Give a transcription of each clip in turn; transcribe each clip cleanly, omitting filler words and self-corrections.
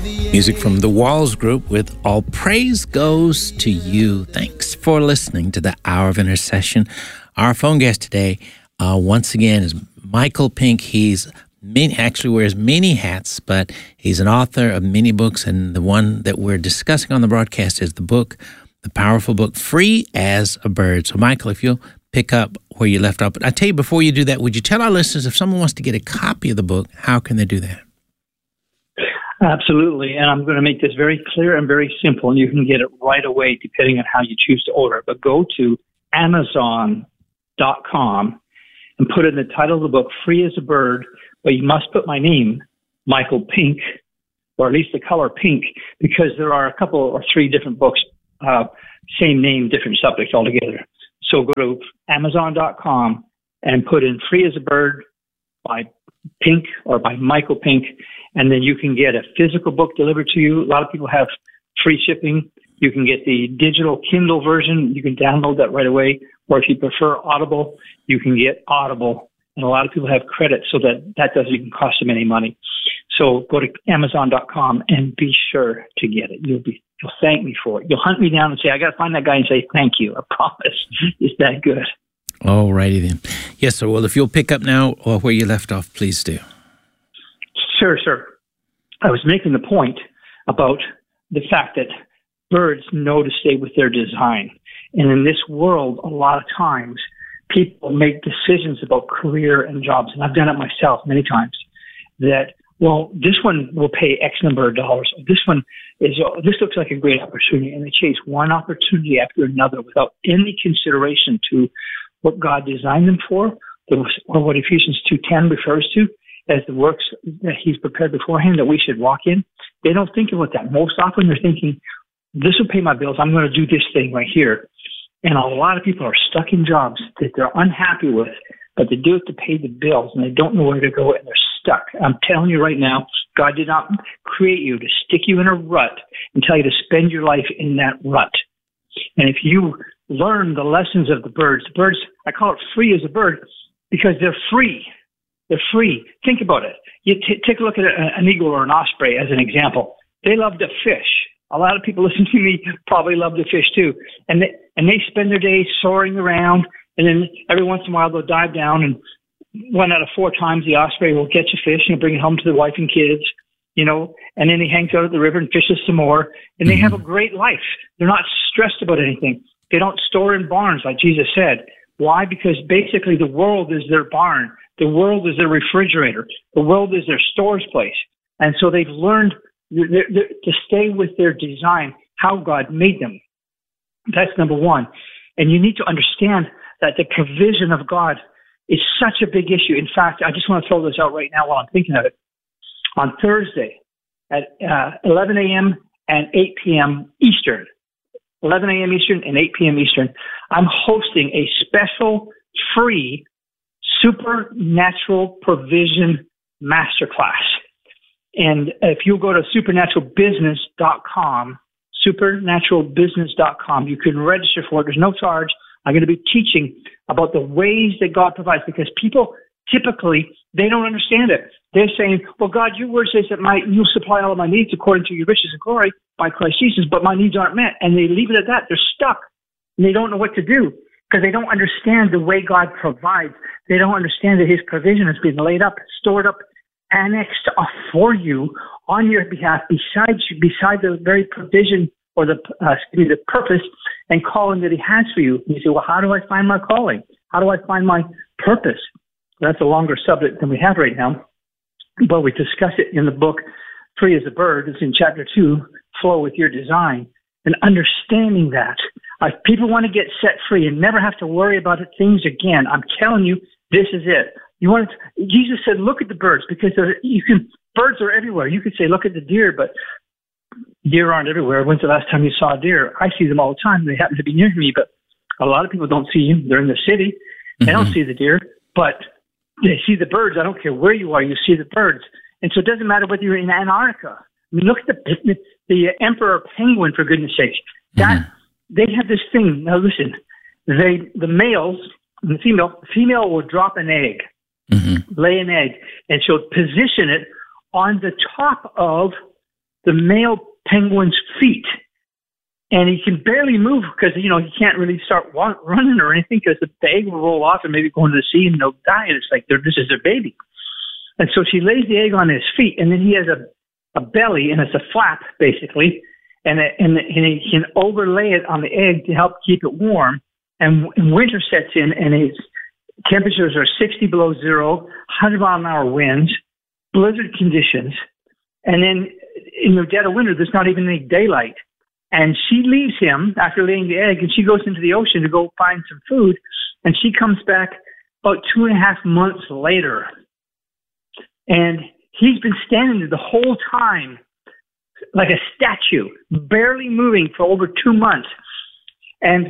Music from the Walls Group with All Praise Goes to You. Thanks for listening to the Hour of Intercession. Our phone guest today, once again, is Michael Pink. He's actually wears many hats, but he's an author of many books, and the one that we're discussing on the broadcast is the powerful book, Free as a Bird. So, Michael, if you'll pick up where you left off. But I tell you, before you do that, would you tell our listeners, if someone wants to get a copy of the book, how can they do that? Absolutely, and I'm going to make this very clear and very simple, and you can get it right away depending on how you choose to order it. But go to Amazon.com and put in the title of the book, Free as a Bird, but you must put my name, Michael Pink, or at least the color pink, because there are a couple or three different books, same name, different subject altogether. So go to Amazon.com and put in Free as a Bird by Pink or by Michael Pink, and then you can get a physical book delivered to you. A lot of people have free shipping. You can get the digital Kindle version. You can download that right away. Or if you prefer Audible, you can get Audible. And a lot of people have credit, so that doesn't even cost them any money. So go to Amazon.com and be sure to get it. You'll thank me for it. You'll hunt me down and say, I got to find that guy and say, thank you. I promise. It's that good. All righty then. Yes, sir. Well, if you'll pick up now or where you left off, please do. Sure, sir. I was making the point about the fact that birds know to stay with their design. And in this world, a lot of times, people make decisions about career and jobs, and I've done it myself many times, that, well, this one will pay X number of dollars. This looks like a great opportunity, and they chase one opportunity after another without any consideration to what God designed them for, or what Ephesians 2:10 refers to as the works that He's prepared beforehand that we should walk in. They don't think about that. Most often they're thinking, this will pay my bills. I'm going to do this thing right here. And a lot of people are stuck in jobs that they're unhappy with, but they do it to pay the bills, and they don't know where to go, and they're stuck. I'm telling you right now, God did not create you to stick you in a rut and tell you to spend your life in that rut. And if you learn the lessons of the birds, I call it free as a bird because they're free. They're free. Think about it. You take a look at an eagle or an osprey as an example. They love to fish. A lot of people listening to me probably love to fish too. And they spend their days soaring around, and then every once in a while they'll dive down, and 1 out of 4 times the osprey will catch a fish and bring it home to the wife and kids, and then he hangs out at the river and fishes some more, and they have a great life. They're not stressed about anything. They don't store in barns like Jesus said. Why? Because basically the world is their barn. The world is their refrigerator. The world is their stores place. And so they've learned to stay with their design, how God made them. That's number one. And you need to understand that the provision of God is such a big issue. In fact, I just want to throw this out right now while I'm thinking of it. On Thursday at 11 a.m. and 8 p.m. Eastern, 11 a.m. Eastern and 8 p.m. Eastern, I'm hosting a special free supernatural provision masterclass. And if you go to supernaturalbusiness.com, you can register for it. There's no charge. I'm going to be teaching about the ways that God provides, because people typically, they don't understand it. They're saying, well, God, your word says that you'll supply all of my needs according to your riches and glory by Christ Jesus, but my needs aren't met. And they leave it at that. They're stuck. And they don't know what to do because they don't understand the way God provides. They don't understand that His provision has been laid up, stored up, annexed for you on your behalf, beside the very provision or the purpose and calling that He has for you. And you say, well, how do I find my calling? How do I find my purpose? That's a longer subject than we have right now, but we discuss it in the book, Free as a Bird. It's in chapter 2, Flow with Your Design. And understanding that, if people want to get set free and never have to worry about things again, I'm telling you, this is it. Jesus said, look at the birds, because birds are everywhere. You could say, look at the deer, but deer aren't everywhere. When's the last time you saw a deer? I see them all the time. They happen to be near me, but a lot of people don't see them. They're in the city. They don't see the deer, but they see the birds. I don't care where you are, you see the birds. And so it doesn't matter whether you're in Antarctica. I mean, look at the emperor penguin, for goodness sakes. They have this thing. Now listen, the males and the female will drop an egg, lay an egg, and she'll position it on the top of the male penguin's feet. And he can barely move because, he can't really start running or anything because the egg will roll off and maybe go into the sea and they'll die. And it's like, this is their baby. And so she lays the egg on his feet, and then he has a belly, and it's a flap, basically. And he can overlay it on the egg to help keep it warm. And winter sets in, and his temperatures are 60 below zero, 100-mile-an-hour winds, blizzard conditions. And then in the dead of winter, there's not even any daylight. And she leaves him after laying the egg, and she goes into the ocean to go find some food. And she comes back about 2.5 months later. And he's been standing there the whole time like a statue, barely moving for over 2 months. And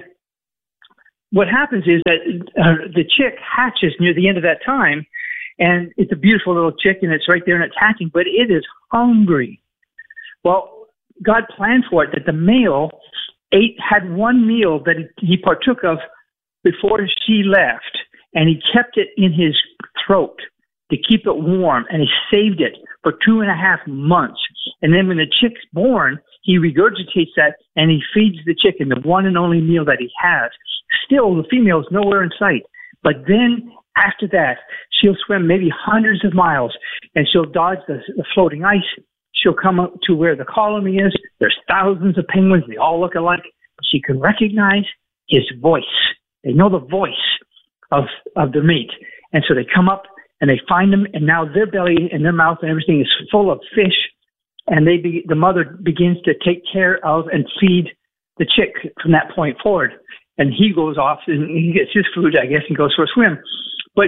what happens is that the chick hatches near the end of that time, and it's a beautiful little chick, and it's right there and it's hatching, but it is hungry. Well, God planned for it that the male had one meal that he partook of before she left, and he kept it in his throat to keep it warm, and he saved it for 2.5 months. And then when the chick's born, he regurgitates that, and he feeds the chicken the one and only meal that he has. Still, the female is nowhere in sight. But then after that, she'll swim maybe hundreds of miles, and she'll dodge the floating ice. She'll come up to where the colony is. There's thousands of penguins. They all look alike. She can recognize his voice. They know the voice of their mate. And so they come up and they find him, and now their belly and their mouth and everything is full of fish. And the mother begins to take care of and feed the chick from that point forward. And he goes off and he gets his food, I guess, and goes for a swim. But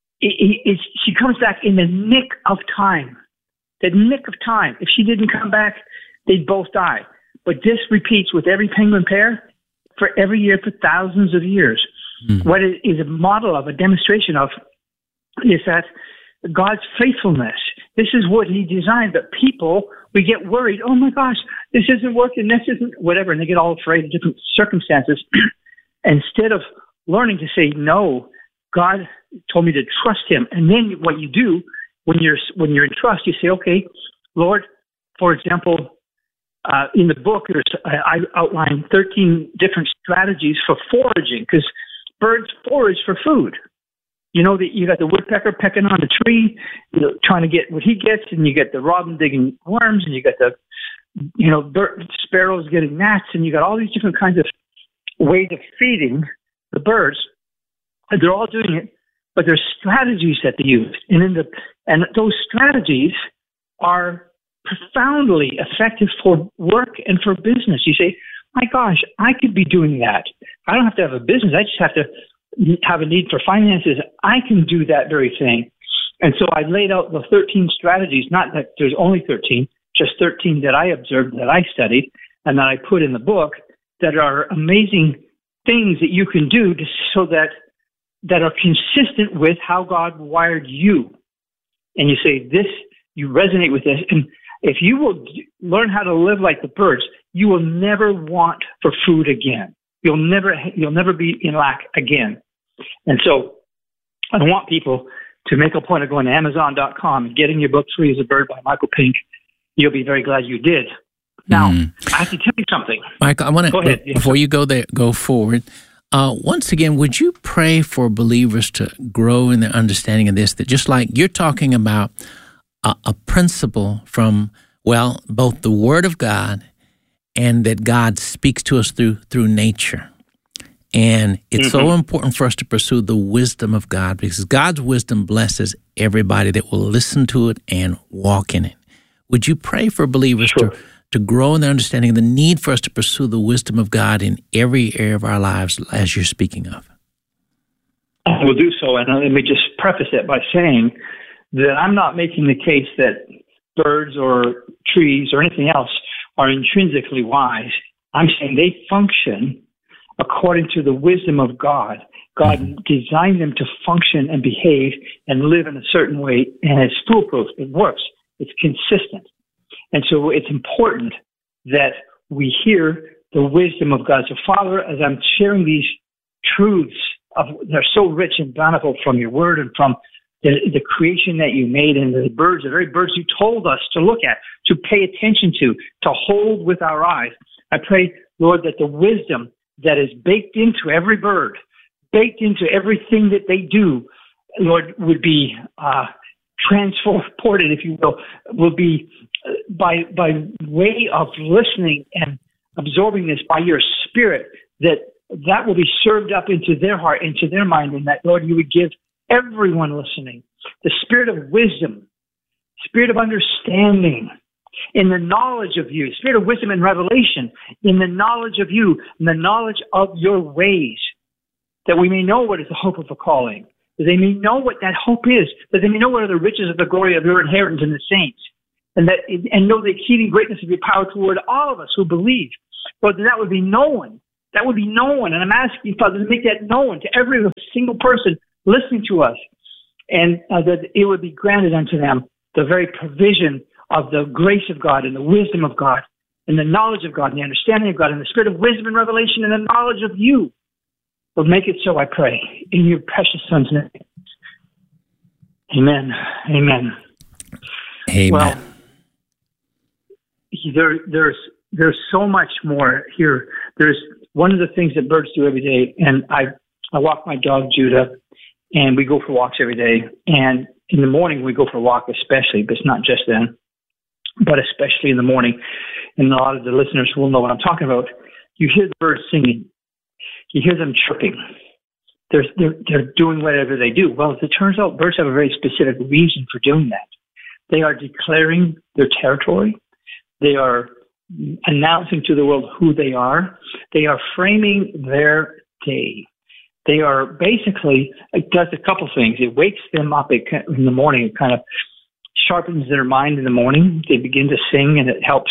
she comes back in the nick of time. The nick of time. If she didn't come back, they'd both die. But this repeats with every penguin pair for every year for thousands of years. What it is a model of, a demonstration of, is that God's faithfulness. This is what he designed, but people, we get worried, oh my gosh, this isn't working, this isn't whatever, and they get all afraid of different circumstances. Instead of learning to say, no, God told me to trust him. And then what you do when you're in trust, you say, okay, Lord, for example, in the book, I outline 13 different strategies for foraging, because birds forage for food. You know that you got the woodpecker pecking on the tree, trying to get what he gets, and you get the robin digging worms, and you got the, sparrows getting gnats, and you got all these different kinds of ways of feeding the birds. And they're all doing it, but there's strategies that they use, and those strategies are profoundly effective for work and for business. You say, my gosh, I could be doing that. I don't have to have a business. I just have to have a need for finances. I can do that very thing. And so I laid out the 13 strategies, not that there's only 13, just 13 that I observed, that I studied, and that I put in the book, that are amazing things that you can do so that are consistent with how God wired you. And you say, you resonate with this. And if you will learn how to live like the birds, you will never want for food again. You'll never be in lack again. And so I want people to make a point of going to Amazon.com and getting your book, Free as a Bird by Michael Pink. You'll be very glad you did. Now, I have to tell you something. Michael, I want to, before you go forward, once again, would you pray for believers to grow in their understanding of this, that just like you're talking about a principle from, both the Word of God and that God speaks to us through nature. And it's so important for us to pursue the wisdom of God, because God's wisdom blesses everybody that will listen to it and walk in it. Would you pray for believers to grow in their understanding of the need for us to pursue the wisdom of God in every area of our lives, as you're speaking of? I will do so, and let me just preface it by saying that I'm not making the case that birds or trees or anything else are intrinsically wise. I'm saying they function according to the wisdom of God. God designed them to function and behave and live in a certain way, and it's foolproof. It works. It's consistent. And so it's important that we hear the wisdom of God. So, Father, as I'm sharing these truths, they're so rich and bountiful from your word and from the creation that you made, and the very birds you told us to look at, to pay attention to hold with our eyes. I pray, Lord, that the wisdom that is baked into every bird, baked into everything that they do, Lord, would be transported, if you will be by way of listening and absorbing this by your Spirit, that will be served up into their heart, into their mind, and that, Lord, you would give everyone listening the spirit of wisdom, spirit of understanding, in the knowledge of you, spirit of wisdom and revelation, in the knowledge of you, in the knowledge of your ways, that we may know what is the hope of the calling, that they may know what that hope is, that they may know what are the riches of the glory of your inheritance in the saints, and know the exceeding greatness of your power toward all of us who believe. Lord, that would be known. That would be known. And I'm asking you, Father, to make that known to every single person listening to us, and that it would be granted unto them the very provision of the grace of God and the wisdom of God and the knowledge of God and the understanding of God and the spirit of wisdom and revelation and the knowledge of you. Lord, make it so, I pray, in your precious Son's name. Amen. Amen. Amen. Well, there's so much more here. There's one of the things that birds do every day, and I walk my dog Judah, and we go for walks every day. And in the morning we go for a walk, especially, but it's not just then, but especially in the morning. And a lot of the listeners will know what I'm talking about. You hear the birds singing. You hear them chirping. They're doing whatever they do. Well, as it turns out, birds have a very specific reason for doing that. They are declaring their territory. They are announcing to the world who they are. They are framing their day. They are basically, it does a couple things. It wakes them up in the morning. It kind of sharpens their mind in the morning. They begin to sing, and it helps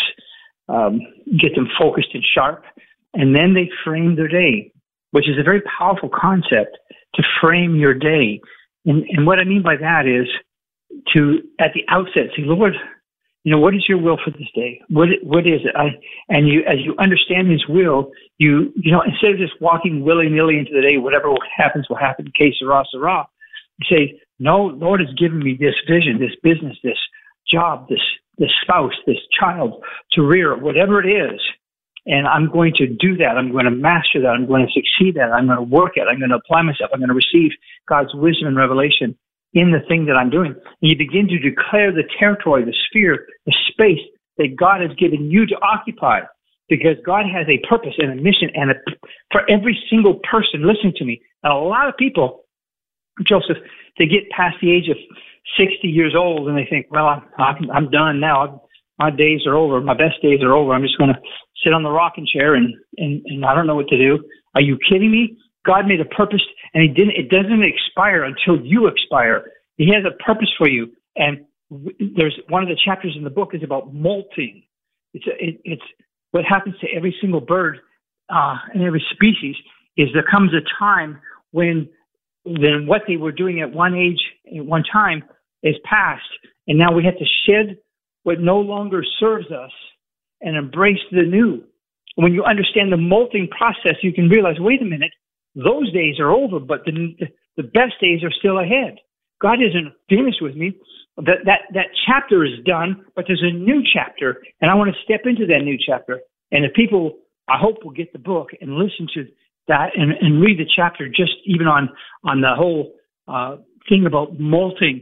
get them focused and sharp. And then they frame their day, which is a very powerful concept, to frame your day. And what I mean by that is to, at the outset, say, Lord, what is your will for this day? What is it? As you understand his will, you instead of just walking willy-nilly into the day, whatever happens will happen, que sera, sera. You say, no, Lord has given me this vision, this business, this job, this spouse, this child to rear, whatever it is. And I'm going to do that. I'm going to master that. I'm going to succeed at it. I'm going to work at it. I'm going to apply myself. I'm going to receive God's wisdom and revelation in the thing that I'm doing. And you begin to declare the territory, the sphere, the space that God has given you to occupy, because God has a purpose and a mission for every single person listening to me. And a lot of people, Joseph, they get past the age of 60 years old and they think, well, I'm done now. My days are over. My best days are over. I'm just going to sit on the rocking chair and I don't know what to do. Are you kidding me? God made a purpose, and it doesn't expire until you expire. He has a purpose for you. And there's one of the chapters in the book is about molting. It's what happens to every single bird and every species is there comes a time when then what they were doing at one age, at one time, is past. And now we have to shed what no longer serves us and embrace the new. When you understand the molting process, you can realize, wait a minute, those days are over, but the best days are still ahead. God isn't finished with me. That chapter is done, but there's a new chapter, and I want to step into that new chapter. And if people, I hope, will get the book and listen to that and read the chapter, just even on the whole thing about molting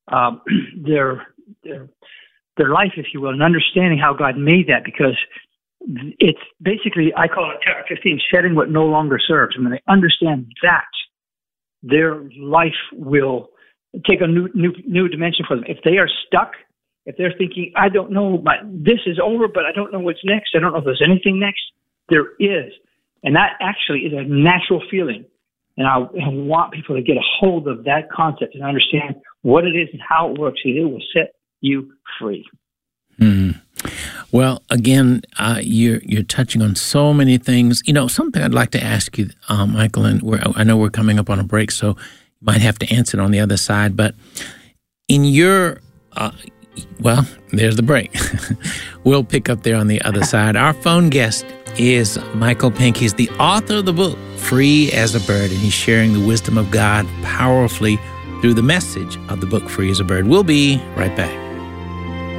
their life, if you will, and understanding how God made that, because it's basically, I call it chapter 15, shedding what no longer serves. And when they understand that, their life will take a new dimension for them. If they are stuck, if they're thinking, I don't know, this is over, but I don't know what's next. I don't know if there's anything next. There is. And that actually is a natural feeling. And I want people to get a hold of that concept and understand what it is and how it works. It will set you free. Mm-hmm. Well, again, you're touching on so many things. Something I'd like to ask you, Michael, and I know we're coming up on a break, so you might have to answer it on the other side. But in your, there's the break. We'll pick up there on the other side. Our phone guest is Michael Pink. He's the author of the book, Free as a Bird, and he's sharing the wisdom of God powerfully through through the message of the book Free as a Bird. We'll be right back.